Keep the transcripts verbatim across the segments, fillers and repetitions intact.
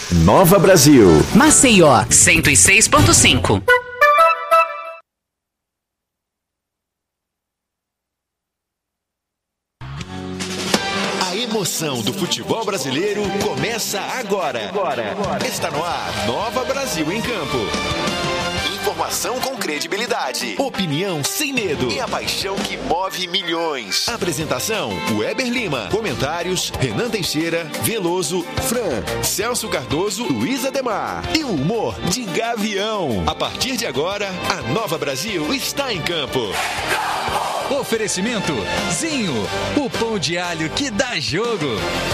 Nova Brasil. Maceió, cento e seis ponto cinco. A emoção do futebol brasileiro começa agora. agora. Está no ar, Nova Brasil em Campo. Informação com credibilidade, opinião sem medo e a paixão que move milhões. Apresentação, Weber Lima. Comentários, Renan Teixeira, Veloso, Fran, Celso Cardoso, Luiz Ademar. E o humor de Gavião. A partir de agora, a Nova Brasil está em campo. Oferecimento Zinho, o pão de alho que dá jogo.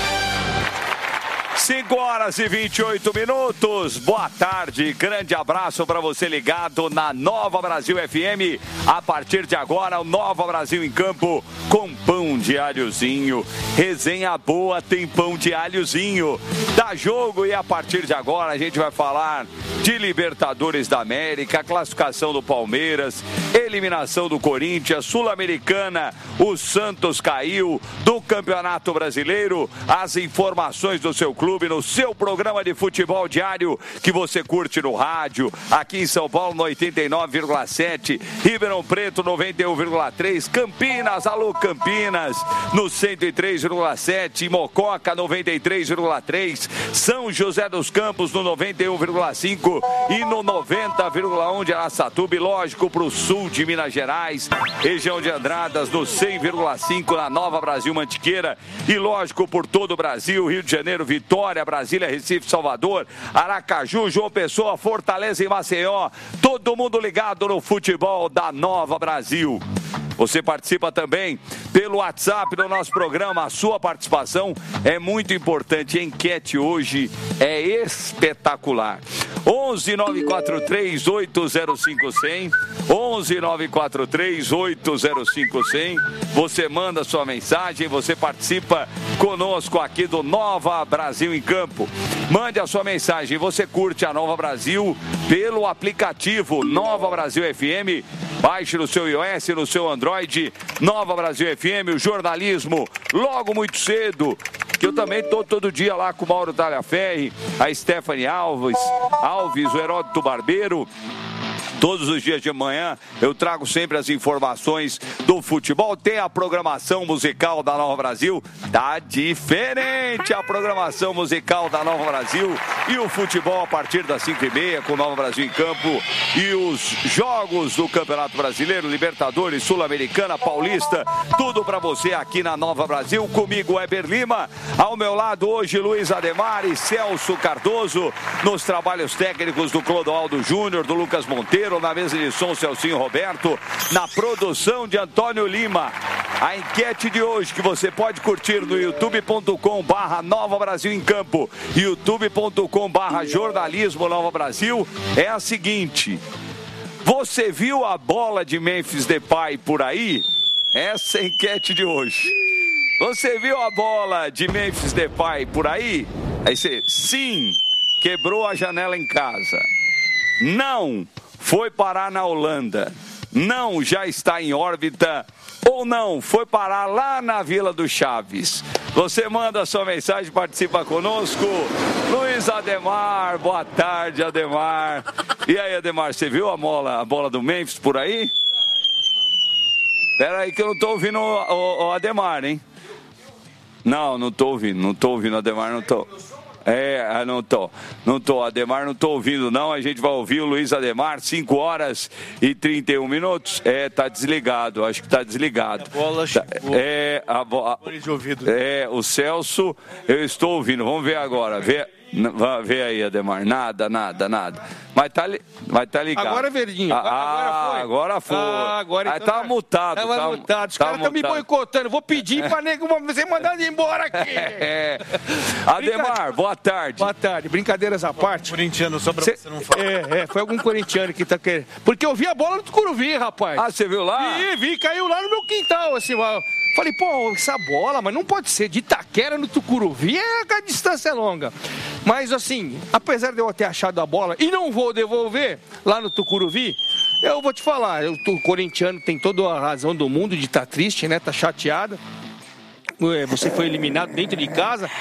cinco horas e vinte e oito minutos. Boa tarde, grande abraço para você ligado na Nova Brasil F M. A partir de agora, o Nova Brasil em Campo com pão de alhozinho. Resenha boa tem pão de alhozinho. Dá jogo e a partir de agora a gente vai falar de Libertadores da América, classificação do Palmeiras, eliminação do Corinthians, Sul-Americana, o Santos caiu, do Campeonato Brasileiro, as informações do seu clube no seu programa de futebol diário que você curte no rádio, aqui em São Paulo no oitenta e nove vírgula sete, Ribeirão Preto noventa e um vírgula três, Campinas, alô Campinas, no cento e três vírgula sete, Mococa noventa e três vírgula três, São José dos Campos no noventa e um vírgula cinco e no noventa vírgula um de Araçatuba, lógico para o sul de Minas Gerais, região de Andradas no cem vírgula cinco na Nova Brasil Mantiqueira e lógico por todo o Brasil, Rio de Janeiro, Vitória, Brasília, Recife, Salvador, Aracaju, João Pessoa, Fortaleza e Maceió, todo mundo ligado no futebol da Nova Brasil. Você participa também pelo WhatsApp do nosso programa. A sua participação é muito importante. A enquete hoje é espetacular. onze nove quatro três oito zero cinco zero zero. onze nove quatro três oito zero cinco zero zero. Você manda sua mensagem, você participa conosco aqui do Nova Brasil em Campo. Mande a sua mensagem. Você curte a Nova Brasil pelo aplicativo Nova Brasil F M. Baixe no seu iOS, no seu Android, Nova Brasil F M, o jornalismo, logo muito cedo, que eu também estou todo dia lá com o Mauro Talhaferri, a Stephanie Alves, Alves, o Heródoto Barbeiro. Todos os dias de manhã eu trago sempre as informações do futebol. Tem a programação musical da Nova Brasil. Tá diferente a programação musical da Nova Brasil. E o futebol a partir das cinco e meia com Nova Brasil em Campo. E os jogos do Campeonato Brasileiro, Libertadores, Sul-Americana, Paulista. Tudo para você aqui na Nova Brasil. Comigo, Weber Lima. Ao meu lado hoje, Luiz Ademar e Celso Cardoso. Nos trabalhos técnicos do Clodoaldo Júnior, do Lucas Monteiro. Na mesa de som, Celcinho Roberto, na produção de Antônio Lima. A enquete de hoje que você pode curtir no youtube ponto com barra Nova Brasil em Campo, youtube ponto com barra Jornalismo Nova Brasil, é a seguinte: você viu a bola de Memphis Depay por aí? Essa é a enquete de hoje. Você viu a bola de Memphis Depay por aí? Aí você, sim, quebrou a janela em casa. Não, foi parar na Holanda. Não, já está em órbita. Ou não, foi parar lá na Vila do Chaves. Você manda a sua mensagem, participa conosco. Luiz Ademar, boa tarde, Ademar. E aí, Ademar, você viu a bola, a bola do Memphis por aí? Espera aí que eu não estou ouvindo o, o, o Ademar, hein? Não, não estou ouvindo, não estou ouvindo, Ademar, não estou... É, não tô, não tô, Ademar, não tô ouvindo não, a gente vai ouvir o Luiz Ademar, cinco horas e trinta e um minutos, é, tá desligado, acho que tá desligado. A bola chegou. É, a bola, é, o Celso, eu estou ouvindo, vamos ver agora, vê, vê aí, Ademar, nada, nada, nada, mas tá, vai tá ligado. Agora é verdinho, ah, agora foi. Agora foi. Ah, agora ah, então tá vai. mutado. Tava tá mutado, os tá caras estão me boicotando, vou pedir pra nego ser mandado embora aqui. É. Ademar, boa tarde. Boa tarde, brincadeiras à parte. Corintiano, só pra Cê, você não falar. É, é, foi algum corintiano que tá querendo. Porque eu vi a bola no Tucuruvi, rapaz. Ah, você viu lá? Vi, vi, caiu lá no meu quintal, assim, ó. Falei, pô, essa bola, mas não pode ser de Itaquera no Tucuruvi, é, a distância é longa. Mas assim, apesar de eu ter achado a bola e não vou devolver lá no Tucuruvi, eu vou te falar, eu, o corintiano tem toda a razão do mundo de estar triste, né, tá chateado. Você foi eliminado dentro de casa.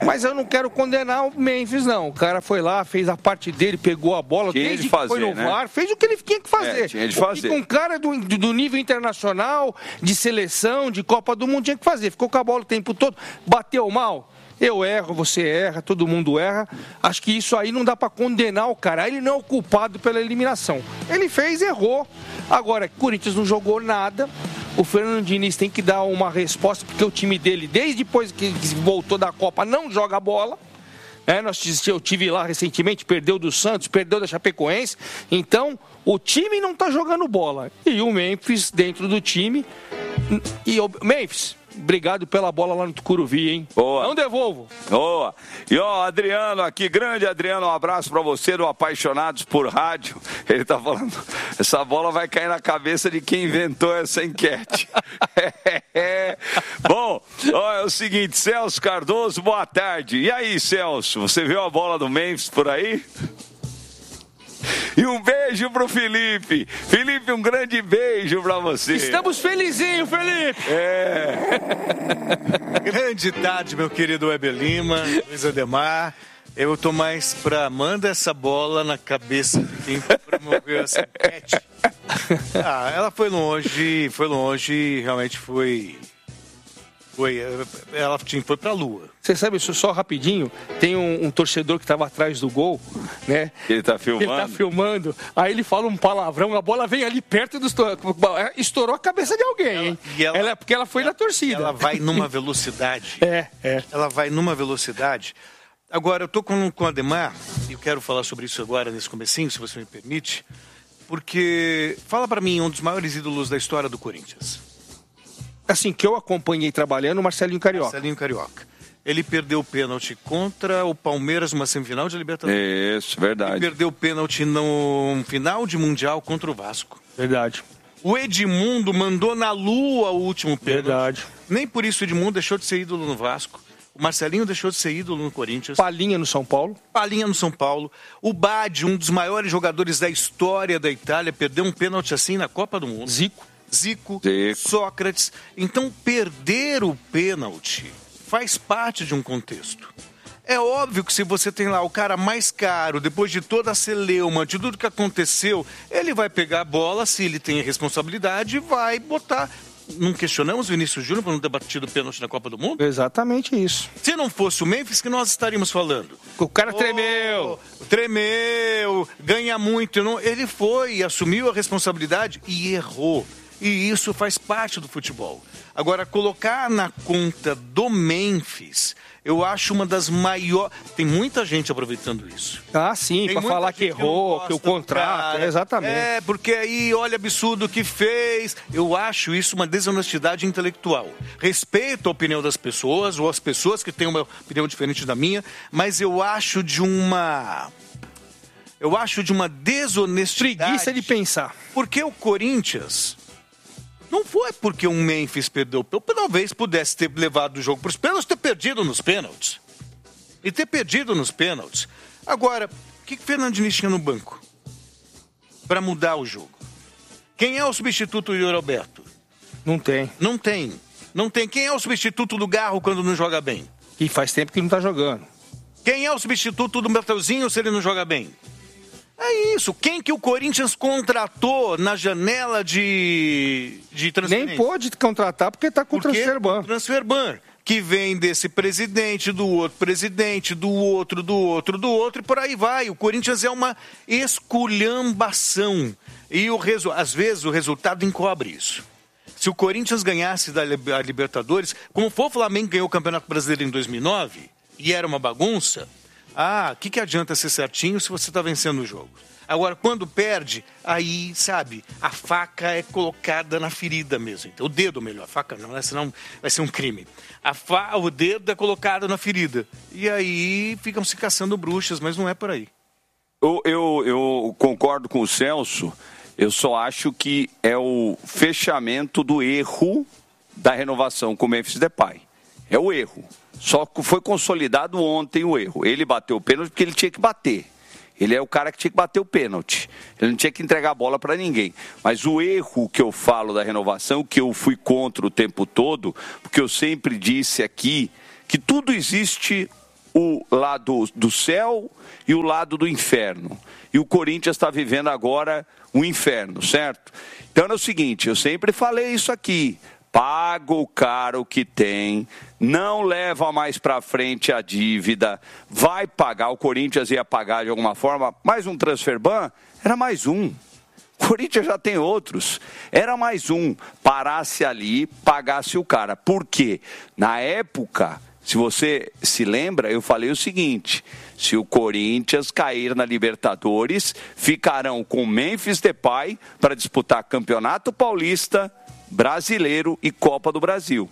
Mas eu não quero condenar o Memphis, não. O cara foi lá, fez a parte dele, pegou a bola, tinha desde de fazer, que foi no né? V A R, fez o que ele tinha que fazer. É, tinha de fazer. E com um cara do, do nível internacional, de seleção, de Copa do Mundo, tinha que fazer. Ficou com a bola o tempo todo, bateu mal. Eu erro, você erra, todo mundo erra. Acho que isso aí não dá pra condenar o cara. Ele não é o culpado pela eliminação. Ele fez, errou. Agora, o Corinthians não jogou nada. O Fernando Diniz tem que dar uma resposta, porque o time dele, desde depois que voltou da Copa, não joga bola. É, nós, eu tive lá recentemente, perdeu do Santos, perdeu da Chapecoense. Então, o time não tá jogando bola. E o Memphis dentro do time. E o Memphis, obrigado pela bola lá no Tucuruvi, hein? Boa. Não devolvo. Boa. E ó, Adriano aqui, grande Adriano, um abraço pra você do Apaixonados por Rádio. Ele tá falando, essa bola vai cair na cabeça de quem inventou essa enquete. é. Bom, ó, é o seguinte, Celso Cardoso, boa tarde. E aí, Celso, você viu a bola do Memphis por aí? E um beijo pro Felipe. Felipe, um grande beijo pra você. Estamos felizinhos, Felipe. É. Grande tarde, meu querido Weber Lima, Luiz Ademar. Eu tô mais pra manda essa bola na cabeça de quem promoveu essa enquete. Ah, ela foi longe, foi longe, realmente foi... Foi, ela foi pra lua. Você sabe, isso só rapidinho, tem um, um torcedor que estava atrás do gol, né? Ele tá filmando. Ele tá filmando, aí ele fala um palavrão, a bola vem ali perto do... Estourou a cabeça de alguém, ela, hein? E ela, ela, porque ela foi ela, na torcida. Ela vai numa velocidade. É, é. Ela vai numa velocidade. Agora, eu tô com, com o Ademar, e eu quero falar sobre isso agora, nesse comecinho, se você me permite, porque fala pra mim um dos maiores ídolos da história do Corinthians. Assim, que eu acompanhei trabalhando, o Marcelinho Carioca. Marcelinho Carioca. Ele perdeu o pênalti contra o Palmeiras numa semifinal de Libertadores. Isso, verdade. Ele perdeu o pênalti no final de Mundial contra o Vasco. Verdade. O Edmundo mandou na lua o último pênalti. Verdade. Nem por isso o Edmundo deixou de ser ídolo no Vasco. O Marcelinho deixou de ser ídolo no Corinthians. Palinha no São Paulo. Palinha no São Paulo. O Badi, um dos maiores jogadores da história da Itália, perdeu um pênalti assim na Copa do Mundo. Zico. Zico, Zico. Sócrates. Então, perder o pênalti faz parte de um contexto. É óbvio que se você tem lá o cara mais caro, depois de toda a celeuma, de tudo que aconteceu, ele vai pegar a bola, se ele tem a responsabilidade, e vai botar... Não questionamos o Vinícius Júnior por não ter batido o pênalti na Copa do Mundo? Exatamente isso. Se não fosse o Memphis, que nós estaríamos falando? O cara tremeu. Oh, tremeu, ganha muito. Não... Ele foi, assumiu a responsabilidade e errou. E isso faz parte do futebol. Agora, colocar na conta do Memphis, eu acho uma das maiores... Tem muita gente aproveitando isso. Ah, sim, para falar que errou, que, que o contrato... É, exatamente. É, porque aí, olha o absurdo que fez. Eu acho isso uma desonestidade intelectual. Respeito a opinião das pessoas, ou as pessoas que têm uma opinião diferente da minha, mas eu acho de uma... Eu acho de uma desonestidade. Preguiça de pensar. Porque o Corinthians... Não foi porque o Memphis perdeu. Talvez pudesse ter levado o jogo para os pênaltis e ter perdido nos pênaltis. E ter perdido nos pênaltis. Agora, o que o Fernando Diniz tinha no banco? Para mudar o jogo. Quem é o substituto do Yuri Alberto? Não tem. Não tem. Não tem. Quem é o substituto do Garro quando não joga bem? E faz tempo que não está jogando. Quem é o substituto do Mateuzinho se ele não joga bem? É isso. Quem que o Corinthians contratou na janela de, de transferência? Nem pôde contratar porque está com o transfer ban. Transfer ban, que vem desse presidente, do outro presidente, do outro, do outro, do outro, e por aí vai. O Corinthians é uma esculhambação. E o resu... às vezes o resultado encobre isso. Se o Corinthians ganhasse da Libertadores, como foi o Flamengo ganhou o Campeonato Brasileiro em dois mil e nove, e era uma bagunça... Ah, o que, que adianta ser certinho se você está vencendo o jogo? Agora, quando perde, aí, sabe, a faca é colocada na ferida mesmo. Então, o dedo, melhor, a faca não, né? Senão vai ser um crime. A fa... O dedo é colocado na ferida. E aí ficam se caçando bruxas, mas não é por aí. Eu, eu, eu concordo com o Celso, eu só acho que é o fechamento do erro da renovação com o Memphis Depay. É o erro. Só que foi consolidado ontem o erro. Ele bateu o pênalti porque ele tinha que bater. Ele é o cara que tinha que bater o pênalti. Ele não tinha que entregar a bola para ninguém. Mas o erro que eu falo da renovação, que eu fui contra o tempo todo, porque eu sempre disse aqui que tudo existe o lado do céu e o lado do inferno. E o Corinthians está vivendo agora o inferno, certo? Então é o seguinte, eu sempre falei isso aqui. Paga o caro que tem, não leva mais para frente a dívida, vai pagar, o Corinthians ia pagar de alguma forma, mais um transfer ban, era mais um. O Corinthians já tem outros, era mais um, parasse ali, pagasse o cara. Por quê? Na época, se você se lembra, eu falei o seguinte, se o Corinthians cair na Libertadores, ficarão com Memphis Depay para disputar Campeonato Paulista, Brasileiro e Copa do Brasil.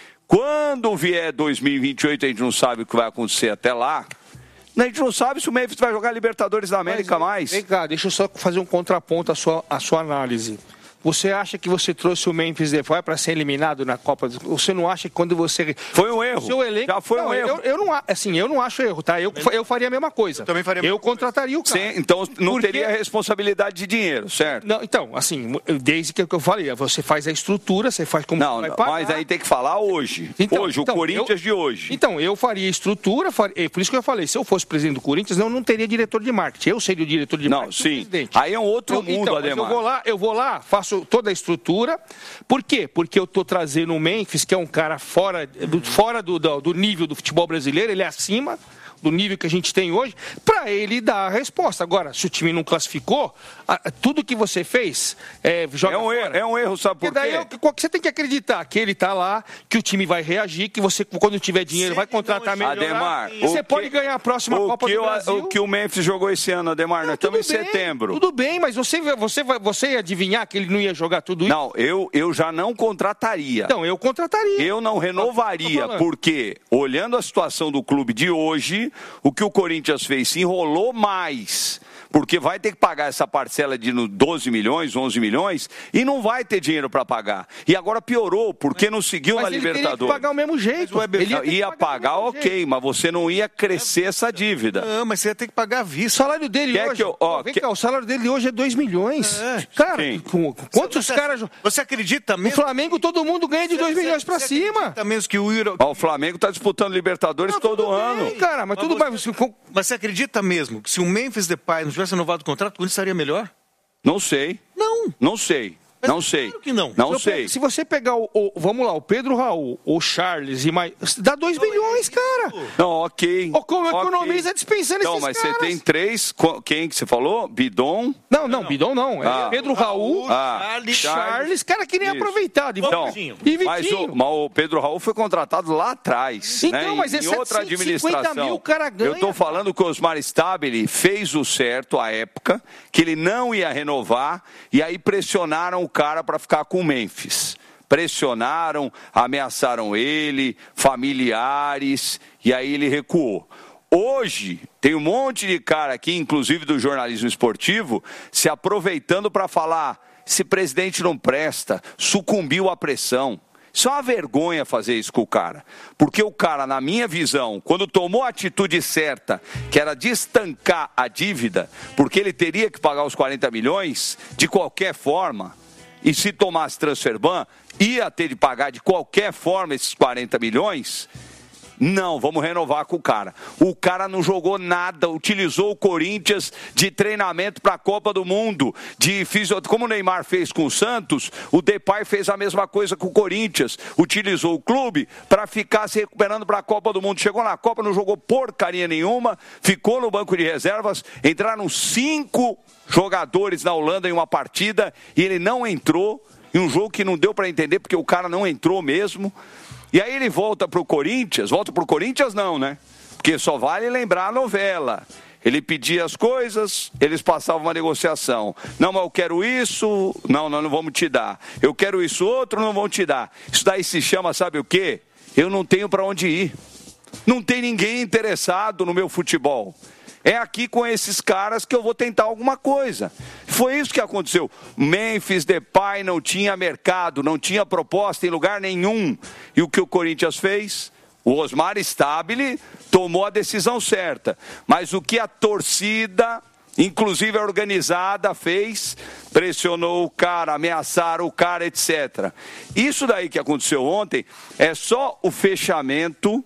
Quando vier dois mil e vinte e oito, a gente não sabe o que vai acontecer até lá. A gente não sabe se o Memphis vai jogar Libertadores da América Mas, mais. Vem cá, deixa eu só fazer um contraponto à sua, à sua análise. Você acha que você trouxe o Memphis Depay para ser eliminado na Copa? Você não acha que quando você... Foi um erro. Seu elenco... Já foi não, um erro. Eu, eu, não, assim, eu não acho erro, tá? Eu, eu faria a mesma coisa. Eu também faria a mesma Eu contrataria o cara. Sim, então não Porque... teria responsabilidade de dinheiro, certo? Não, então, assim, desde que eu falei, você faz a estrutura, você faz como Não, você vai não, pagar. mas aí tem que falar hoje. Então, hoje, então, o Corinthians eu, de hoje. Então, eu faria estrutura, faria, por isso que eu falei, se eu fosse presidente do Corinthians, não, não teria diretor de marketing. Eu seria o diretor de Não, marketing. sim. Presidente. Aí é um outro então, mundo, então, mas Ademar. eu vou lá, eu vou lá, faço toda a estrutura. Por quê? Porque eu estou trazendo o Memphis, que é um cara fora, do, fora do, do, do nível do futebol brasileiro, ele é acima do nível que a gente tem hoje, para ele dar a resposta. Agora, se o time não classificou, a, tudo que você fez é, joga É um fora. erro, é um erro, sabe por Porque quê? daí eu, você tem que acreditar que ele está lá, que o time vai reagir, que você, quando tiver dinheiro, vai contratar melhor. Ademar, e você o pode que- ganhar a próxima o Copa que do o- Brasil. O que o Memphis jogou esse ano, Ademar, nós Tudo estamos em bem, setembro. Tudo bem, mas você, você, vai, você ia adivinhar que ele não ia jogar tudo isso? Não, eu, eu já não contrataria. Então, eu contrataria. Eu não Tô renovaria, falando. porque, olhando a situação do clube de hoje, o que o Corinthians fez se enrolou mais. Porque vai ter que pagar essa parcela de doze milhões, onze milhões, e não vai ter dinheiro para pagar. E agora piorou, porque não seguiu Mas na ele teria que Libertadores. pagar o mesmo jeito. Mas o Weber- Ele Não, ter que ia pagar, do mesmo ok, jeito. mas você não ia crescer essa dívida. Não, mas você ia ter que pagar à O vista. salário dele Quer hoje, que eu- ó, vem que- cá, o salário dele hoje é dois milhões. É. Cara, Sim. com- quantos Você- caras... Você acredita No mesmo? Flamengo todo mundo ganha de dois milhões pra Você cima. acredita mesmo que o Euro... Ó, o Flamengo está disputando Libertadores Não, todo tudo ano. bem, cara, mas, Mas tudo você- bem. Você- Mas você acredita mesmo que se o Memphis Depay não tivesse renovado o contrato, o Corinthians estaria melhor? Não sei. Não. Não sei. Mas Não sei. claro que não. Não Se eu sei. pe- Se você pegar o, o- vamos lá, o Pedro Raul, o Charles e mais, dá dois milhões, cara. Não, ok. O como ok. economiza dispensando Não, esses mas caras. você tem três. qu- Quem que você falou? Bidon? Não, não, Bidon não. É Ah. Pedro Raul, Ah, Charles, Charles, cara que nem Isso. aproveitado. E Então, Vitinho. E mas o, Vitinho. mas o Pedro Raul foi contratado lá atrás. Então, né? mas é em outra setecentos e cinquenta administração. mil o cara ganha. Eu estou falando que o Osmar Stabile fez o certo à época, que ele não ia renovar, e aí pressionaram o cara para ficar com o Memphis. Pressionaram, ameaçaram ele, familiares, e aí ele recuou. Hoje, tem um monte de cara aqui, inclusive do jornalismo esportivo, se aproveitando para falar: esse presidente não presta, sucumbiu à pressão. Isso é uma vergonha fazer isso com o cara. Porque o cara, na minha visão, quando tomou a atitude certa, que era de estancar a dívida, porque ele teria que pagar os quarenta milhões, de qualquer forma, e se tomasse transfer ban, ia ter de pagar de qualquer forma esses quarenta milhões. Não, vamos renovar com o cara. O cara não jogou nada, utilizou o Corinthians de treinamento para a Copa do Mundo, de fisio... como o Neymar fez com o Santos, o Depay fez a mesma coisa com o Corinthians, utilizou o clube para ficar se recuperando para a Copa do Mundo. Chegou na Copa, não jogou porcaria nenhuma, ficou no banco de reservas, entraram cinco jogadores na Holanda em uma partida e ele não entrou, em um jogo que não deu para entender porque o cara não entrou mesmo. E aí ele volta para o Corinthians, volta para o Corinthians não, né? Porque só vale lembrar a novela. Ele pedia as coisas, eles passavam uma negociação. Não, mas eu quero isso, não, nós não vamos te dar. Eu quero isso outro, não vão te dar. Isso daí se chama, sabe o quê? Eu não tenho para onde ir. Não tem ninguém interessado no meu futebol. É aqui com esses caras que eu vou tentar alguma coisa. Foi isso que aconteceu. Memphis Depay não tinha mercado, não tinha proposta em lugar nenhum. E o que o Corinthians fez? O Osmar Stabile tomou a decisão certa. Mas o que a torcida, inclusive a organizada, fez? Pressionou o cara, ameaçaram o cara, etcétera. Isso daí que aconteceu ontem é só o fechamento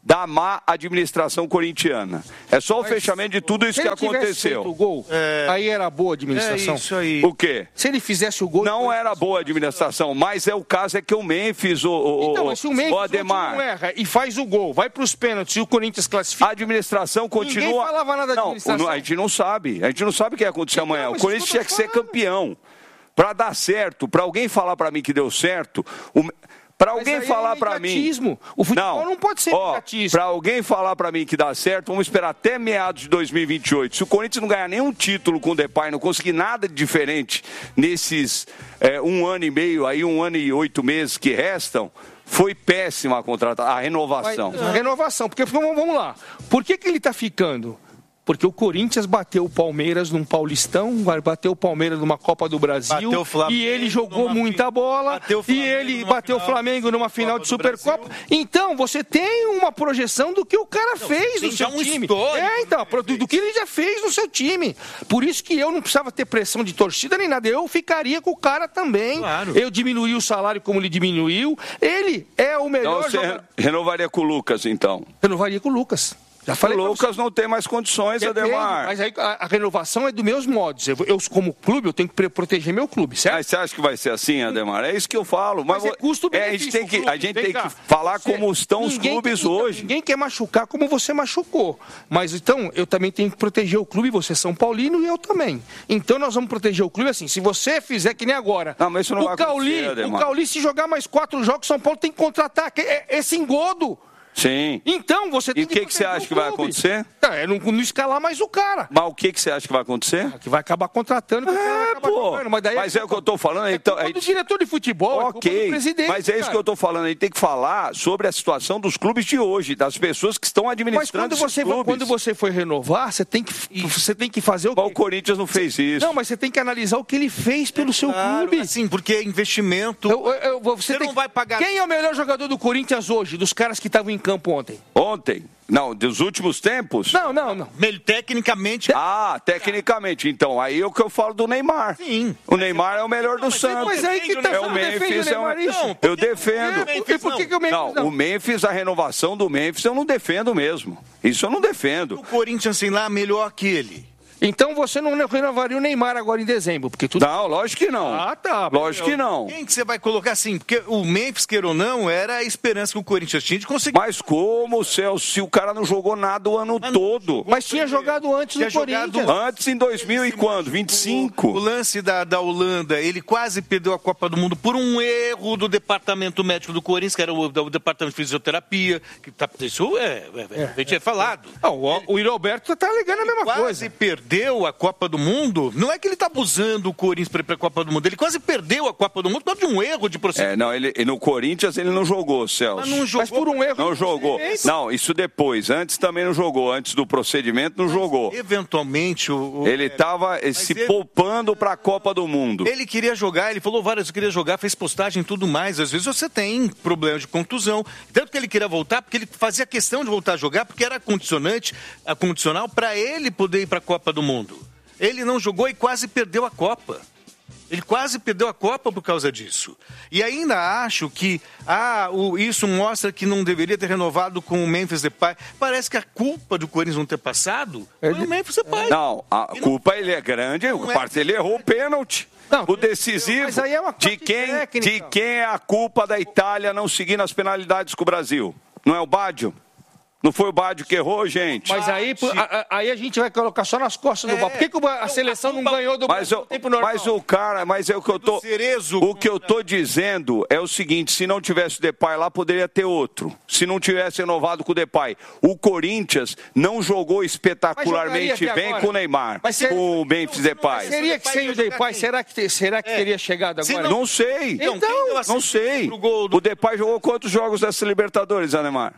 da má administração corintiana. É só o Mas fechamento de tudo isso se que ele tivesse aconteceu. feito o gol, É. aí era boa administração. É isso aí. O quê? Se ele fizesse o gol... Não era boa administração, mas é o caso é que o Memphis, o, o, Então, mas se o Memphis o Ademar, não erra e faz o gol, vai para os pênaltis e o Corinthians classifica... a administração continua... Ninguém falava nada da não, administração. a gente não sabe. A gente não sabe o que ia acontecer Então, amanhã. O mas Corinthians isso que eu tinha tô que ser falando. campeão. Para dar certo, para alguém falar para mim que deu certo... O... Para alguém aí falar é para mim... imediatismo. O futebol não pode ser imediatismo. Para alguém falar para mim que dá certo, vamos esperar até meados de dois mil e vinte e oito. Se o Corinthians não ganhar nenhum título com o Depay, não conseguir nada de diferente nesses é, um ano e meio, aí um ano e oito meses que restam, foi péssima a contratação, a renovação. Mas, a renovação, porque vamos, vamos lá. Por que, que ele está ficando? Porque o Corinthians bateu o Palmeiras num Paulistão, vai bater o Palmeiras numa Copa do Brasil, Bateu o Flamengo e ele jogou numa muita fi- bola, bateu o e Flamengo ele numa bateu o final Flamengo numa de final Copa de do Supercopa. Brasil. Então, você tem uma projeção do que o cara fez tem no seu já um time. histórico É, então, do que ele do que ele já fez no seu time. Por isso que eu não precisava ter pressão de torcida nem nada. Eu ficaria com o cara também. Claro. Eu diminuí o salário como ele diminuiu. Ele é o Então melhor você jogador. renovaria com o Lucas, então? Eu não varia com o Lucas. Já falei o pra Lucas não tem mais condições, Depende, Ademar. mas aí a, a renovação é dos meus modos. Eu, eu, como clube, eu tenho que pre- proteger meu clube, certo? Mas você acha que vai ser assim, Ademar? É isso que eu falo. Mas, Mas é custo-benefício, é, a gente tem que, a gente Vem tem cá. que falar Você- como estão os ninguém- clubes então, hoje. Ninguém quer machucar como você machucou. Mas então, eu também tenho que proteger o clube, você é São Paulino e eu também. Então nós vamos proteger o clube assim. Se você fizer que nem agora. Não, mas isso não o vai Cauli, acontecer, o Ademar. Cauli, se jogar mais quatro jogos, São Paulo tem que contratar. que é- Esse engodo. Sim. Então, você tem E o que, que você proteger acha o que vai clube. acontecer? É, não, não escalar mais o cara. Mas o que, que você acha que vai acontecer? Que vai acabar contratando. que o cara vai É, acabar pô. jogando, Mas, daí Mas é o que eu tô falando. É Então, culpa é- do diretor de futebol, é culpa Ok, do presidente. mas é isso cara. que eu estou falando. A gente tem que falar sobre a situação dos clubes de hoje, das pessoas que estão Mas administrando quando esses você, clubes. quando você foi renovar, você tem que, você tem que fazer o Mas o quê? Corinthians não fez isso. Não, mas você tem que analisar o que ele fez pelo seu Claro, clube. assim, porque é investimento. Eu- eu- eu- você Você tem não que- vai pagar- Quem é o melhor jogador do Corinthians hoje, dos caras que estavam em campo ontem? Ontem? Não, dos últimos tempos? Não, não, não. Melhor tecnicamente. Ah, tecnicamente. Então, aí é o que eu falo do Neymar. Sim. O Neymar é o melhor do Santos. Mas aí que tá, é você o não defende Memphis. o É o... Neymar, isso? Não, Eu defendo. É, e por que, que o Memphis Não, não? o Memphis, a renovação do Memphis, eu não defendo mesmo. Isso eu não defendo. O Corinthians, sei lá, melhor que ele. Então você não renovaria o Neymar agora em dezembro, porque tudo... Não, lógico que não. Ah, tá. Lógico que não. Quem que você vai colocar assim? Porque o Memphis, queira ou não, era a esperança que o Corinthians tinha de conseguir. Mas como, Celso, se o cara não jogou nada o ano Mas não todo? Mas tinha jogado antes Tinha do jogado Corinthians. Antes, em dois mil e quando? vinte e O cinco? lance da, da Holanda, ele quase perdeu a Copa do Mundo por um erro do departamento médico do Corinthians, que era o, o departamento de fisioterapia. Que tá, isso é, é, a gente é falado. Ah, o, o Roberto tá alegando a mesma Quase coisa. perdeu a Copa do Mundo. Não é que ele tá abusando o Corinthians para ir pra Copa do Mundo. Ele quase perdeu a Copa do Mundo por causa de um erro de procedimento. É, não, ele, no Corinthians ele não jogou, Celso. Mas não jogou. Mas por um erro... Não jogou. Não, isso depois. Antes também não jogou. Antes do procedimento não jogou. Eventualmente, o, o- Ele estava se ele- poupando para a Copa do Mundo. Ele queria jogar, ele falou várias vezes que queria jogar, fez postagem e tudo mais. Às vezes você tem problema de contusão. Tanto que ele queria voltar, porque ele fazia questão de voltar a jogar, porque era condicionante, a condicional para ele poder ir para a Copa do Mundo. Ele não jogou e quase perdeu a Copa. Ele quase perdeu a Copa por causa disso. E ainda acho que ah, o, isso mostra que não deveria ter renovado com o Memphis Depay. Parece que a culpa do Corinthians não ter passado foi o Memphis Depay. Não, a culpa ele é grande. O é- parceiro ele errou o pênalti. Não, O decisivo. mas aí é uma De parte quem, técnica. de quem é a culpa da Itália não seguir nas penalidades com o Brasil? Não é o Baggio? Não foi o Baggio que errou, gente? Mas aí, a, a- aí a gente vai colocar só nas costas do É. Bar. Por que, que o Ba- a seleção não ganhou do Mas, Brasil eu, no tempo normal? mas o cara, mas é o que eu tô. Cerezo O que eu tô dizendo é o seguinte: se não tivesse o Depay lá, poderia ter outro. Se não tivesse renovado com o Depay, o Corinthians não jogou espetacularmente Mas jogaria até bem agora. com o Neymar, Mas se- com o Memphis Depay. Seria que sem o Depay, será que, te- será que teria chegado Se agora? Não sei. Então, quem deu Não assistência sei. pro gol do- O Depay jogou quantos jogos dessa Libertadores, Anemar?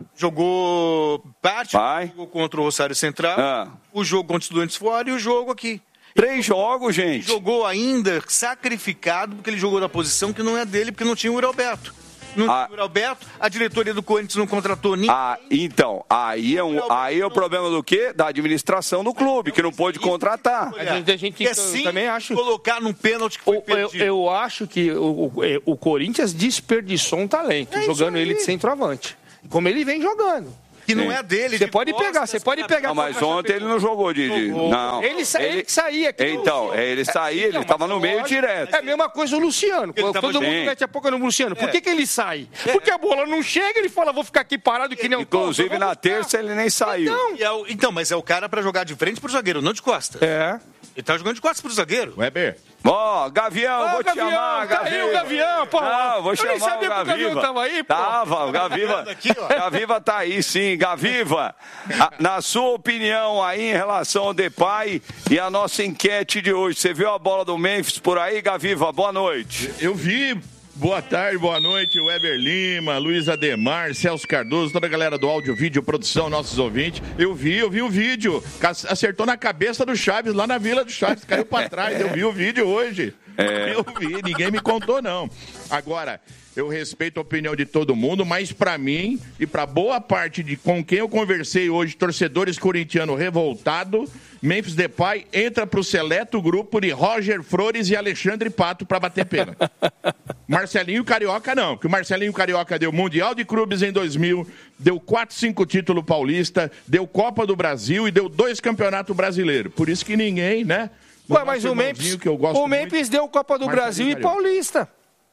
Jogou parte, Vai. jogou contra o Rosário Central, Ah. o jogo contra os Estudiantes fora e o jogo aqui. Três jogos, gente. Jogou ainda sacrificado, porque ele jogou na posição que não é dele, porque não tinha o Yuri Alberto. Não Ah. tinha o Yuri Alberto, a diretoria do Corinthians não contratou ninguém. Ah, então, aí é, um, aí é o problema do quê? Da administração do clube, que não pôde contratar. A gente- a gente- E eu assim, também acho- colocar num pênalti que foi O- eu, perdido. eu acho que o, o, o Corinthians desperdiçou um talento, É isso jogando aí. ele de centroavante. Como ele vem jogando. Que não é a dele. Você pode pegar, você pode pegar. Não, mas ontem ele não jogou, Didi. Não. Ele, sa... ele... ele saía aqui. Então, ele saía, ele estava no meio direto. É a mesma coisa o Luciano. Todo mundo mete a boca no Luciano. Por que, que ele sai? Porque a bola não chega, ele fala, vou ficar aqui parado que nem um Inclusive, na terça, ele nem saiu. Então, então mas é o cara pra jogar de frente pro zagueiro, não de costas. É. Ele tá jogando de costas pro zagueiro. Weber. Ó, oh, Gavião, oh, vou Gavião, te chamar, tá Gavião. Aí, o Gavião, pô. Não, vou eu chamar nem sabia o Gaviva. Que o Gavião tava aí, pô. Tava, o Gaviva. Gaviva tá aí, sim. Gaviva, a, na sua opinião aí em relação ao Depay e a nossa enquete de hoje, você viu a bola do Memphis por aí, Gaviva? Boa noite. Eu vi. Boa tarde, boa noite, Weber Lima, Luiz Ademar, Celso Cardoso, toda a galera do áudio, vídeo, produção, nossos ouvintes. Eu vi, eu vi o vídeo. Acertou na cabeça do Chaves, lá na Vila do Chaves, caiu pra trás. Eu vi o vídeo hoje. É. Eu vi, ninguém me contou, não. Agora, eu respeito a opinião de todo mundo, mas pra mim e pra boa parte de com quem eu conversei hoje, torcedores corintianos revoltados, Memphis Depay entra pro seleto grupo de Roger Flores e Alexandre Pato pra bater pena. Marcelinho Carioca não, porque o Marcelinho Carioca deu Mundial de Clubes em dois mil, deu quatro, cinco títulos paulista, deu Copa do Brasil e deu dois campeonatos brasileiros. Por isso que ninguém, né? Ué, mas o Memphis, que eu gosto o Memphis deu Copa do Brasil e Paulista.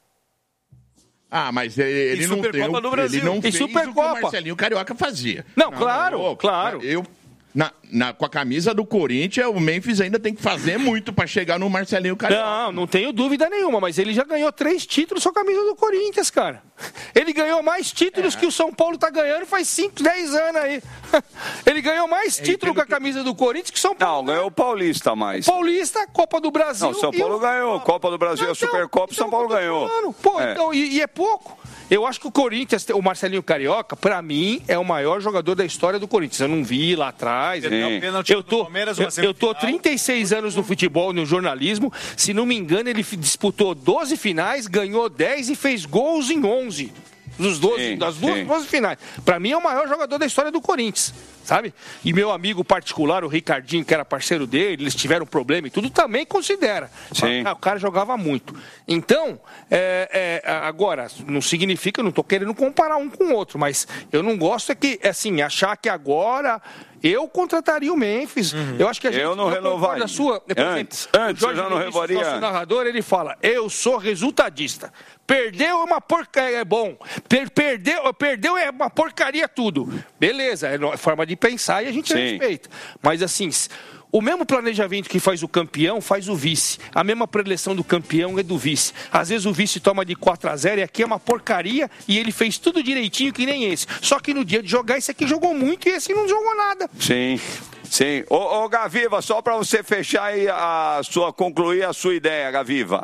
Ah, mas ele, ele não deu, do Brasil. ele não e fez Supercopa. o que o Marcelinho Carioca fazia. Não, não claro, não, claro. Eu... Na, na, com a camisa do Corinthians, o Memphis ainda tem que fazer muito para chegar no Marcelinho Carioca. Não, não tenho dúvida nenhuma, mas ele já ganhou três títulos com a camisa do Corinthians, cara. Ele ganhou mais títulos é. que o São Paulo tá ganhando faz cinco, dez anos aí. Ele ganhou mais é, títulos com a camisa do Corinthians que o São Paulo. Não, ganhou o Paulista mais. Paulista, Copa do Brasil. Não, São Paulo o... ganhou. Copa do Brasil, não, a Supercopa, então, São Paulo ganhou. Falando. Pô, é. então, e, e é pouco. Eu acho que o Corinthians, o Marcelinho Carioca, pra mim, é o maior jogador da história do Corinthians. Eu não vi lá atrás. Eu tô, eu, eu tô trinta e seis anos no futebol, no jornalismo. Se não me engano, ele disputou doze finais, ganhou dez e fez gols em onze. Dos doze, sim, das duas, duas finais. Pra mim, é o maior jogador da história do Corinthians. Sabe? E meu amigo particular, o Ricardinho, que era parceiro dele, eles tiveram problema e tudo, também considera. Sim. Ah, o cara jogava muito. Então, é, é, agora, não significa, eu não estou querendo comparar um com o outro, mas eu não gosto é que, assim, achar que agora eu contrataria o Memphis. Uhum. Eu acho que a gente... Eu não renovaria. Sua, antes, antes eu já não renovaria. O nosso narrador, ele fala, eu sou resultadista. Perdeu é uma porcaria, é bom. Per, perdeu, perdeu é uma porcaria tudo. Beleza, é forma de pensar e a gente Sim. respeita. Mas assim, o mesmo planejamento que faz o campeão, faz o vice. A mesma preleção do campeão é do vice. Às vezes o vice toma de quatro a zero e aqui é uma porcaria e ele fez tudo direitinho que nem esse. Só que no dia de jogar, esse aqui jogou muito e esse não jogou nada. Sim. Sim. Ô, ô Gaviva, só para você fechar aí a sua, concluir a sua ideia, Gaviva.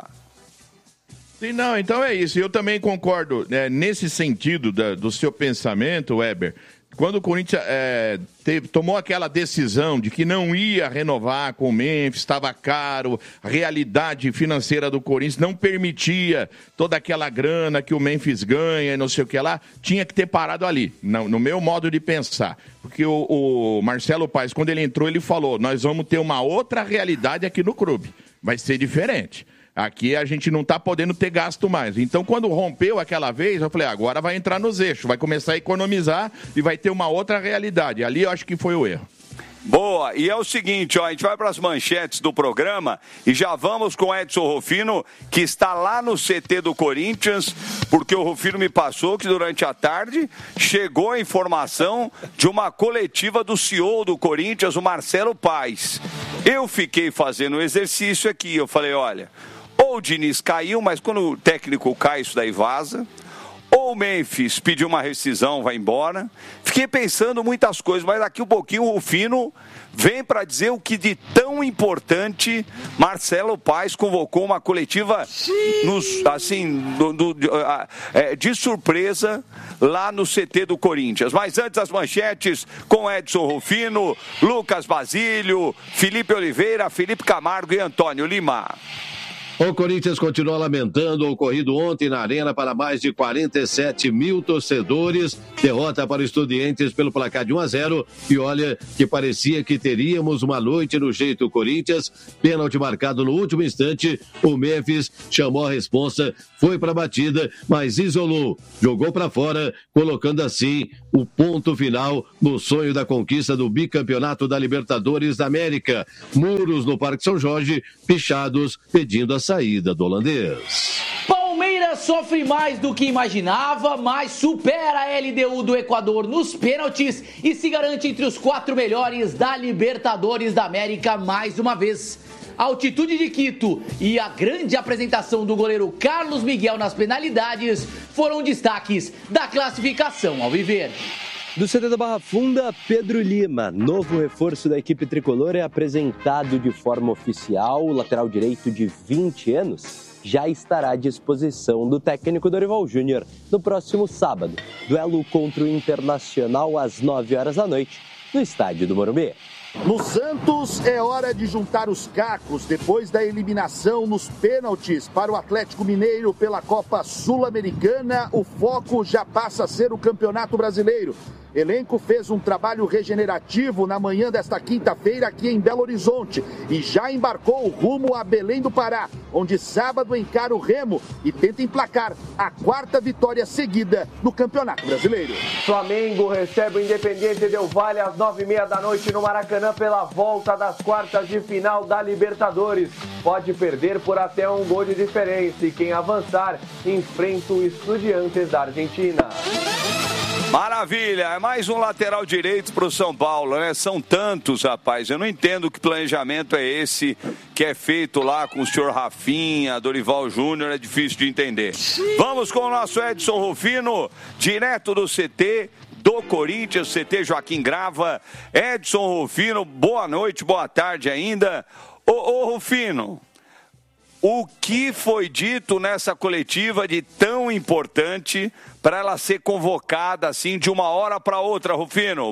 Sim, não, então é isso. Eu também concordo né, nesse sentido da, do seu pensamento, Weber. Quando o Corinthians é, teve, tomou aquela decisão de que não ia renovar com o Memphis, estava caro, a realidade financeira do Corinthians não permitia toda aquela grana que o Memphis ganha e não sei o que lá, tinha que ter parado ali, no, no meu modo de pensar. Porque o, o Marcelo Paes, quando ele entrou, ele falou, nós vamos ter uma outra realidade aqui no clube, vai ser diferente. Aqui a gente não está podendo ter gasto mais. Então, quando rompeu aquela vez, eu falei, agora vai entrar nos eixos, vai começar a economizar e vai ter uma outra realidade. Ali eu acho que foi o erro. Boa, e é o seguinte, ó, a gente vai para as manchetes do programa e já vamos com o Edson Rufino, que está lá no C T do Corinthians, porque o Rufino me passou que durante a tarde chegou a informação de uma coletiva do C E O do Corinthians, o Marcelo Paes. Eu fiquei fazendo o exercício aqui, eu falei, olha... Ou o Diniz caiu, mas quando o técnico cai, isso daí vaza. Ou o Memphis pediu uma rescisão, vai embora. Fiquei pensando muitas coisas, mas daqui um pouquinho o Rufino vem para dizer o que de tão importante Marcelo Paes convocou uma coletiva nos, assim, do, do, de, é, de surpresa lá no C T do Corinthians. Mas antes as manchetes com Edson Rufino, Lucas Basílio, Felipe Oliveira, Felipe Camargo e Antônio Lima. O Corinthians continua lamentando o ocorrido ontem na Arena para mais de quarenta e sete mil torcedores. Derrota para o Estudiantes pelo placar de um a zero. E olha que parecia que teríamos uma noite no jeito Corinthians. Pênalti marcado no último instante. O Memphis chamou a responsa, foi para a batida, mas isolou. Jogou para fora, colocando assim o ponto final no sonho da conquista do bicampeonato da Libertadores da América. Muros no Parque São Jorge, pichados, pedindo a saída do holandês. Palmeiras sofre mais do que imaginava, mas supera a L D U do Equador nos pênaltis e se garante entre os quatro melhores da Libertadores da América mais uma vez. A altitude de Quito e a grande apresentação do goleiro Carlos Miguel nas penalidades foram destaques da classificação alviverde. Do C T da Barra Funda, Pedro Lima, novo reforço da equipe tricolor, é apresentado de forma oficial. O lateral direito de vinte anos já estará à disposição do técnico Dorival Júnior no próximo sábado. Duelo contra o Internacional às nove horas da noite, no estádio do Morumbi. No Santos, é hora de juntar os cacos depois da eliminação nos pênaltis para o Atlético Mineiro pela Copa Sul-Americana. O foco já passa a ser o Campeonato Brasileiro. Elenco fez um trabalho regenerativo na manhã desta quinta-feira aqui em Belo Horizonte e já embarcou rumo a Belém do Pará, onde sábado encara o Remo e tenta emplacar a quarta vitória seguida no Campeonato Brasileiro. Flamengo recebe o Independiente Del Valle às nove e meia da noite no Maracanã pela volta das quartas de final da Libertadores. Pode perder por até um gol de diferença e quem avançar enfrenta o Estudiantes da Argentina. Maravilha, é mais um lateral direito para o São Paulo, né? São tantos, rapaz, eu não entendo que planejamento é esse que é feito lá com o senhor Rafinha, Dorival Júnior, é difícil de entender. Vamos com o nosso Edson Rufino, direto do C T do Corinthians, C T Joaquim Grava. Edson Rufino, boa noite, boa tarde ainda. Ô, ô Rufino, o que foi dito nessa coletiva de tão importante para ela ser convocada assim de uma hora para outra, Rufino?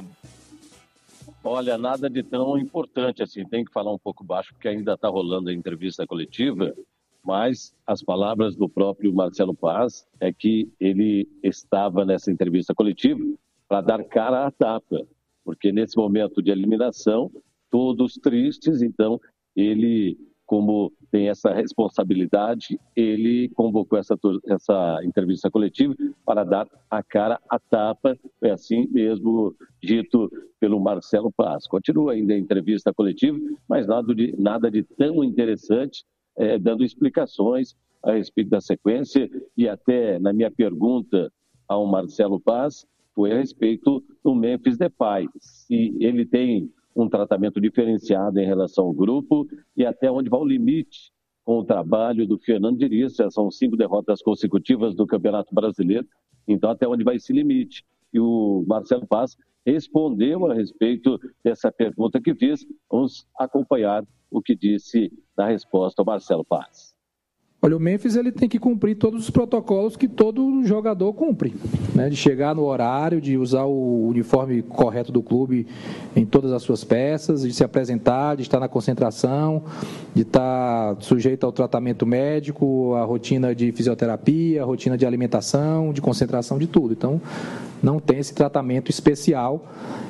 Olha, nada de tão importante assim. Tem que falar um pouco baixo porque ainda está rolando a entrevista coletiva, mas as palavras do próprio Marcelo Paz é que ele estava nessa entrevista coletiva para dar cara à tapa, porque nesse momento de eliminação, todos tristes, então ele, como tem essa responsabilidade, ele convocou essa, essa entrevista coletiva para dar a cara à tapa, é assim mesmo dito pelo Marcelo Paz. Continua ainda a entrevista coletiva, mas nada de, nada de tão interessante, é, dando explicações a respeito da sequência, e até na minha pergunta ao Marcelo Paz, foi a respeito do Memphis Depay, se ele tem um tratamento diferenciado em relação ao grupo e até onde vai o limite com o trabalho do Fernando Diniz. São cinco derrotas consecutivas do Campeonato Brasileiro, então até onde vai esse limite. E o Marcelo Paz respondeu a respeito dessa pergunta que fiz. Vamos acompanhar o que disse na resposta ao Marcelo Paz. Olha, o Memphis ele tem que cumprir todos os protocolos que todo jogador cumpre, né? De chegar no horário, de usar o uniforme correto do clube em todas as suas peças, de se apresentar, de estar na concentração, de estar sujeito ao tratamento médico, a rotina de fisioterapia, a rotina de alimentação, de concentração, de tudo. Então, não tem esse tratamento especial.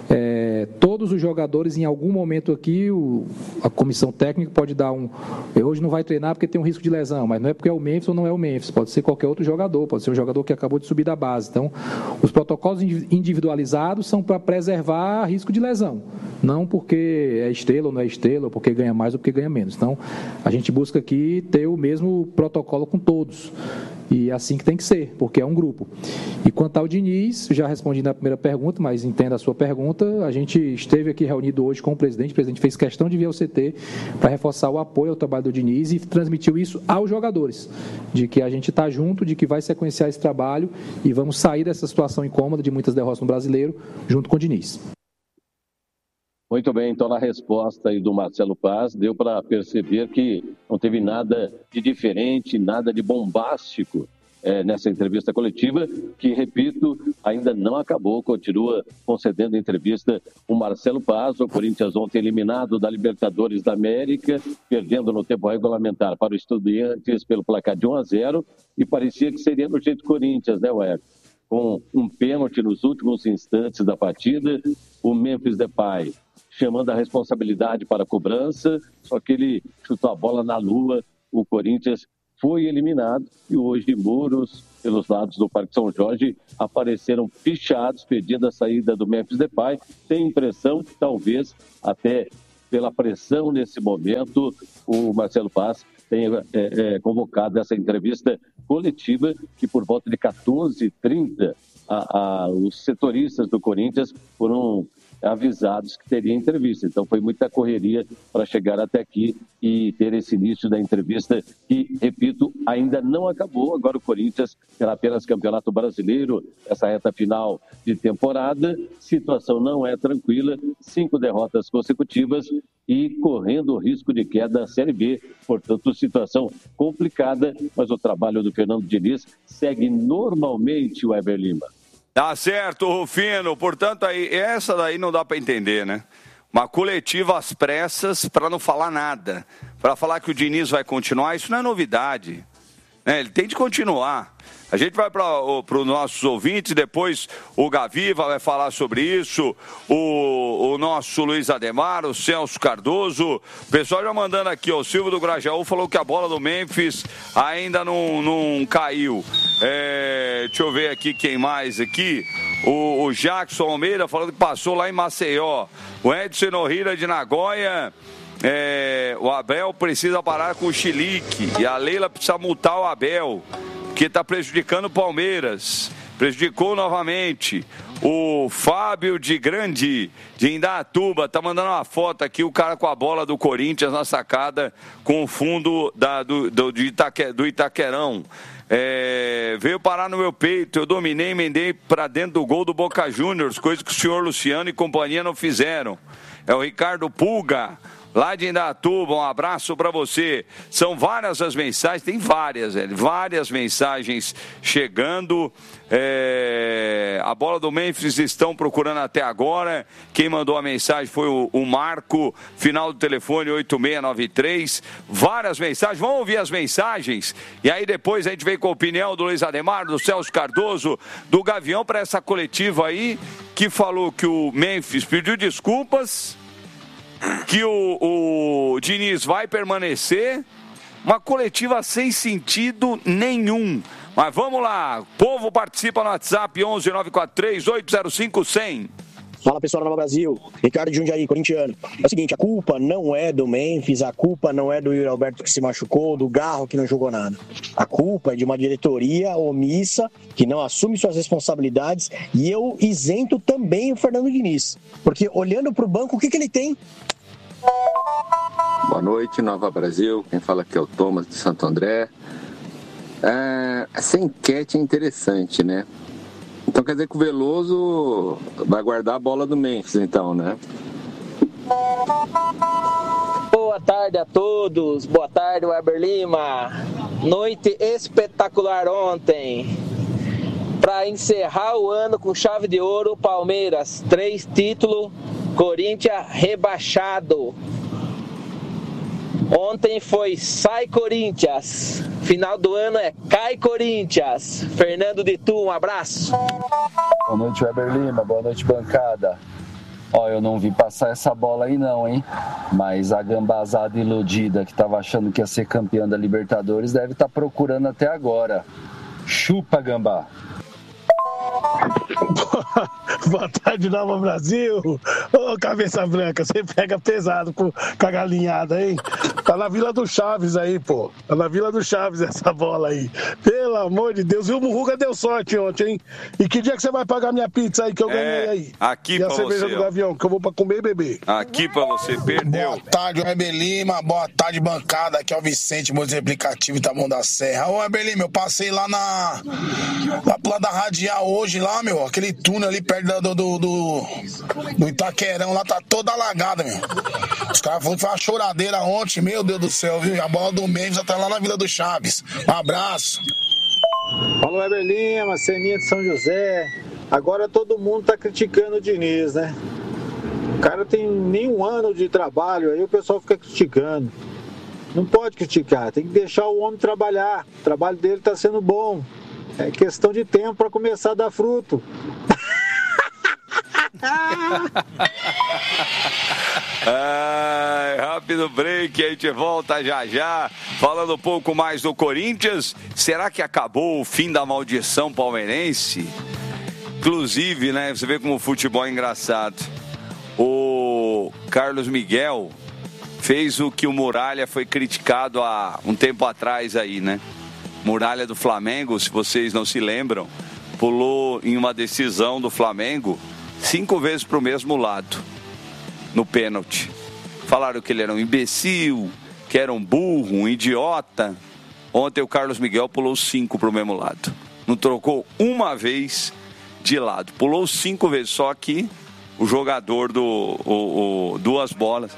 É, todos os jogadores, em algum momento aqui, o, a comissão técnica pode dar um... Hoje não vai treinar porque tem um risco de lesão, mas não é porque é o Memphis ou não é o Memphis, pode ser qualquer outro jogador, pode ser um jogador que acabou de subir da base. Então, os protocolos individualizados são para preservar risco de lesão, não porque é estrela ou não é estrela, ou porque ganha mais ou porque ganha menos. Então, a gente busca aqui ter o mesmo protocolo com todos, e é assim que tem que ser, porque é um grupo. E quanto ao Diniz, já respondi na primeira pergunta, mas entenda a sua pergunta. A gente esteve aqui reunido hoje com o presidente, o presidente fez questão de vir ao C T para reforçar o apoio ao trabalho do Diniz e transmitiu isso aos jogadores, de que a gente está junto, de que vai sequenciar esse trabalho e vamos sair dessa situação incômoda de muitas derrotas no Brasileiro, junto com o Diniz. Muito bem, então na resposta aí do Marcelo Paz, deu para perceber que não teve nada de diferente, nada de bombástico é, nessa entrevista coletiva, que, repito, ainda não acabou, continua concedendo entrevista o Marcelo Paz. O Corinthians ontem eliminado da Libertadores da América, perdendo no tempo regulamentar para o Estudiantes pelo placar de um a zero, e parecia que seria no jeito Corinthians, né, Web? Com um pênalti nos últimos instantes da partida, o Memphis Depay chamando a responsabilidade para a cobrança, só que ele chutou a bola na lua, o Corinthians foi eliminado e hoje muros pelos lados do Parque São Jorge apareceram pichados pedindo a saída do Memphis Depay. Tem impressão que talvez até pela pressão nesse momento o Marcelo Paz tenha é, é, convocado essa entrevista coletiva que por volta de quatorze e trinta a, a, os setoristas do Corinthians foram avisados que teria entrevista. Então foi muita correria para chegar até aqui e ter esse início da entrevista que, repito, ainda não acabou. Agora o Corinthians terá apenas Campeonato Brasileiro, essa reta final de temporada. Situação não é tranquila, cinco derrotas consecutivas e correndo o risco de queda da Série B. Portanto, situação complicada, mas o trabalho do Fernando Diniz segue normalmente, o Weber Lima. Tá certo, Rufino. Portanto, aí, essa daí não dá para entender, né? Uma coletiva às pressas para não falar nada. Para falar que o Diniz vai continuar, isso não é novidade. Né? Ele tem de continuar. A gente vai para os nossos ouvintes, depois o Gaviva vai falar sobre isso, o, o nosso Luiz Ademar, o Celso Cardoso, o pessoal já mandando aqui, ó, o Silvio do Grajaú falou que a bola do Memphis ainda não, não caiu. É, deixa eu ver aqui quem mais aqui, o, o Jackson Almeida falando que passou lá em Maceió, o Edson Nohira de Nagoya. É, o Abel precisa parar com o chilique e a Leila precisa multar o Abel, que está prejudicando o Palmeiras. Prejudicou novamente. O Fábio de Grande, de Indaiatuba, está mandando uma foto aqui, o cara com a bola do Corinthians na sacada, com o fundo da, do, do, de Itaque, do Itaquerão. É, veio parar no meu peito, eu dominei e emendei para dentro do gol do Boca Juniors, coisa que o senhor Luciano e companhia não fizeram. É o Ricardo Pulga, lá de Indaiatuba, um abraço para você. São várias as mensagens, tem várias, velho, várias mensagens chegando. É, a bola do Memphis estão procurando até agora. Quem mandou a mensagem foi o, o Marco, final do telefone oito seis nove três. Várias mensagens, vamos ouvir as mensagens. E aí depois a gente vem com a opinião do Luiz Ademar, do Celso Cardoso, do Gavião para essa coletiva aí, que falou que o Memphis pediu desculpas, que o, o Diniz vai permanecer, uma coletiva sem sentido nenhum. Mas vamos lá, o povo participa no WhatsApp onze nove quatro três oito zero cinco cem. Fala pessoal da Nova Brasil, Ricardo de Jundiaí, corintiano. É o seguinte, a culpa não é do Memphis, a culpa não é do Yuri Alberto que se machucou, do Garro que não jogou nada. A culpa é de uma diretoria omissa, que não assume suas responsabilidades, e eu isento também o Fernando Diniz. Porque olhando para o banco, o que, que ele tem? Boa noite, Nova Brasil. Quem fala aqui é o Thomas de Santo André. É, essa enquete é interessante, né? Então quer dizer que o Veloso vai guardar a bola do Memphis, então, né? Boa tarde a todos, boa tarde, Weber Lima. Noite espetacular ontem. Para encerrar o ano com chave de ouro, Palmeiras, três títulos, Corinthians rebaixado. Ontem foi Sai Corinthians, final do ano é Cai Corinthians. Fernando de Tu, um abraço. Boa noite, Weber Lima, boa noite, bancada. Ó, eu não vi passar essa bola aí não, hein? Mas a gambazada iludida que tava achando que ia ser campeã da Libertadores deve estar procurando até agora. Chupa, gambá. Boa tarde, Nova Brasil. Ô, oh, cabeça branca, você pega pesado com a galinhada, hein? Tá na Vila do Chaves aí, pô. Tá na Vila do Chaves essa bola aí. Pelo amor de Deus. E o Murruga deu sorte ontem, hein? E que dia que você vai pagar minha pizza aí que eu é, ganhei aí? Aqui e pra a cerveja você, do Gavião, que eu vou pra comer e beber. Aqui pra você, perdeu. Boa tarde, Weber Lima. Boa tarde, bancada. Aqui é o Vicente, multiplicativo Itamão da Serra. Ô, Weber Lima, eu passei lá na... lá pro lado da Radial hoje, lá, meu. Aquele túnel ali perto do, do, do, do Itaquerão, lá tá toda alagada, meu. Os caras falaram que foi uma choradeira ontem, meu Deus do céu, viu? A bola do Memphis tá lá na Vila do Chaves. Um abraço. Alô, Weber Lima, Ceninha de São José. Agora todo mundo tá criticando o Diniz, né? O cara tem nem um ano de trabalho, aí o pessoal fica criticando. Não pode criticar, tem que deixar o homem trabalhar. O trabalho dele tá sendo bom. É questão de tempo para começar a dar fruto. Ai, rápido break, a gente volta já já, falando um pouco mais do Corinthians. Será que acabou o fim da maldição palmeirense? Inclusive, né, você vê como o futebol é engraçado. O Carlos Miguel fez o que o Muralha foi criticado há um tempo atrás aí, né? Muralha do Flamengo, se vocês não se lembram, pulou em uma decisão do Flamengo cinco vezes para o mesmo lado, no pênalti. Falaram que ele era um imbecil, que era um burro, um idiota. Ontem o Carlos Miguel pulou cinco para o mesmo lado. Não trocou uma vez de lado. Pulou cinco vezes, só que o jogador do o, o, duas bolas.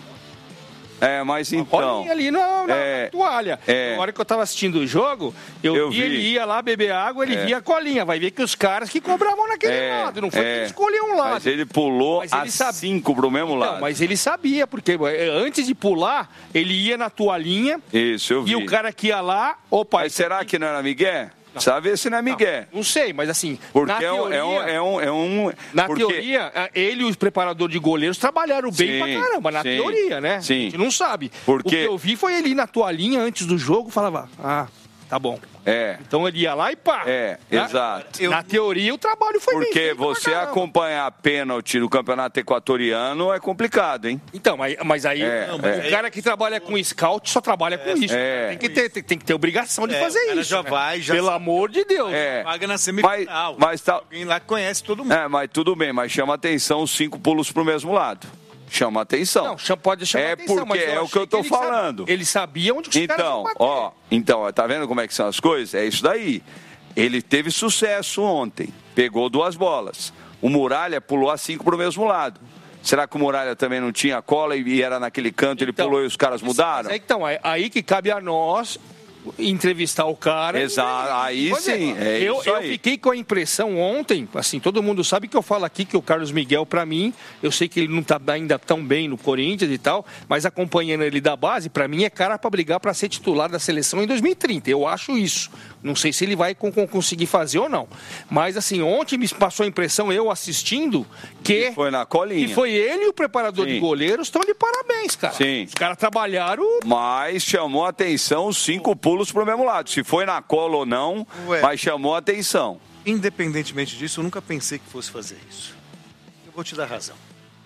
É, mas então... ali na, na é, toalha. É, na hora que eu tava assistindo o jogo, eu, eu vi, vi. ele ia lá beber água, ele É. via a colinha. Vai ver que os caras que cobravam naquele É, lado. Não foi é. que ele escolheu um lado. Mas ele pulou Mas a ele sabe- cinco pro mesmo Não, lado. mas ele sabia, porque eh, antes de pular, ele ia na toalhinha Isso, eu vi. e o cara que ia lá... Opa, Mas será que não era Miguel? Sabe se não é Miguel. Não, não sei, mas assim... Porque na é um, teoria, é um, é um, é um- Na porque- teoria, ele e os preparadores de goleiros trabalharam bem Sim, pra caramba, na sim, teoria, né? sim. A gente não sabe. Porque- O que eu vi foi ele ir na toalhinha antes do jogo, falava, ah, tá bom. É. Então ele ia lá e pá. É, Na- exato. Na teoria, o trabalho foi bem Porque feito pra você caramba. acompanhar pênalti no campeonato equatoriano é complicado, hein? Então, mas, mas aí É, não, é. o cara que trabalha com scout só trabalha com isso. É. Tem, que ter, tem, tem que ter obrigação de É, fazer o cara isso. já né? vai, já Pelo sabe. amor de Deus. É. Paga na semifinal. Mas, mas tá... Alguém lá que conhece todo mundo. É, mas tudo bem, mas chama atenção os cinco pulos pro mesmo lado. Chama atenção. Não, chama- pode chamar é atenção, porque mas eu é o achei que eu tô ele sabe- falando. ele sabia onde os caras Então, iam bater. ó, então, ó, tá vendo como é que são as coisas? É isso daí. Ele teve sucesso ontem, pegou duas bolas. O Muralha pulou a cinco pro mesmo lado. Será que o Muralha também não tinha cola e era naquele canto, ele Então, pulou e os caras mudaram? Mas é, então, aí, aí que cabe a nós entrevistar o cara. Exato, aí Pois sim, é eu, isso eu aí. fiquei com a impressão ontem, assim, todo mundo sabe que eu falo aqui que o Carlos Miguel, pra mim, eu sei que ele não tá ainda tão bem no Corinthians e tal, mas acompanhando ele da base, pra mim é cara pra brigar pra ser titular da seleção em dois mil e trinta. Eu acho isso. Não sei se ele vai con- con- conseguir fazer ou não. Mas, assim, ontem me passou a impressão, eu assistindo, que... Foi na colinha. Que foi ele e o preparador Sim. de goleiros estão de parabéns, cara. Sim. Os caras trabalharam... Mas chamou a atenção os cinco pulos pro mesmo lado. Se foi na cola ou não, Ué. mas chamou a atenção. Independentemente disso, eu nunca pensei que fosse fazer isso. Eu vou te dar razão.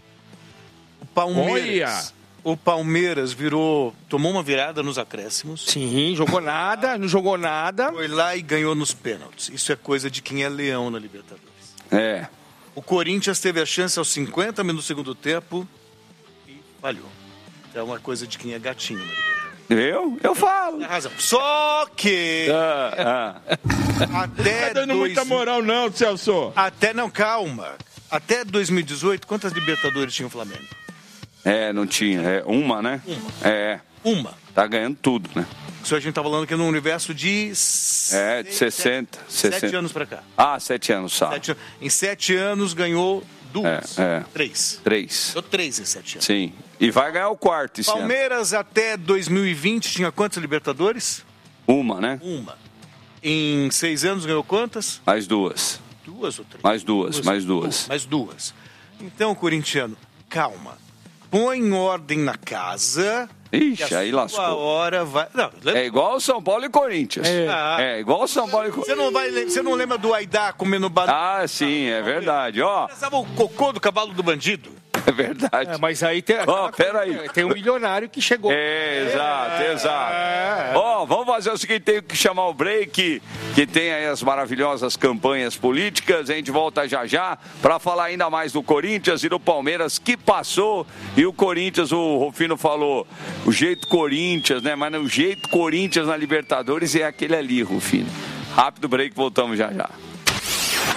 O Palmeiras... Olha! O Palmeiras virou... Tomou uma virada nos acréscimos. Sim, jogou nada, não jogou nada. Foi lá e ganhou nos pênaltis. Isso é coisa de quem é leão na Libertadores. É. O Corinthians teve a chance aos cinquenta minutos do segundo tempo e falhou. É uma coisa de quem é gatinho na Libertadores. Eu? Eu falo. Tem razão. Só que... Ah, ah. Até Tá dando dois- muita moral não, Celso. Até, não, calma. Até dois mil e dezoito, quantas Libertadores tinha o Flamengo? É, não tinha. É uma, né? Uma. É. Uma. Tá ganhando tudo, né? Isso a gente tá falando aqui no universo de... É, de sessenta. Sete sessenta. anos pra cá. Ah, sete anos, sabe? Sete an- Em sete anos ganhou duas. É, é. Três. Três. Ganhou três em sete anos. Sim. E vai ganhar o quarto esse ano. Palmeiras até dois mil e vinte tinha quantas Libertadores? Uma, né? Uma. Em seis anos ganhou quantas? Mais duas. Duas ou três? Mais duas, mais duas. Mais duas. Então, corintiano, calma. Põe em ordem na casa. Ixi, que a aí sua lascou. hora vai... Não, lembra- É igual São Paulo e Corinthians. É. É, igual São Paulo e Você Corinthians. não, vai, lem- você não lembra do Aidá comendo banana? Ah, sim, é verdade. Ó, Passava o cocô do cavalo do bandido. é verdade. É, mas aí tem, Ó, peraí. tem um milionário que chegou. É, exato, É, exato. é. Ó, vamos fazer o seguinte, tem que chamar o break, que tem aí as maravilhosas campanhas políticas. A gente volta já já para falar ainda mais do Corinthians e do Palmeiras, que passou. E o Corinthians, o Rufino falou, o jeito Corinthians, né? Mas o jeito Corinthians na Libertadores é aquele ali, Rufino. Rápido break, voltamos já já.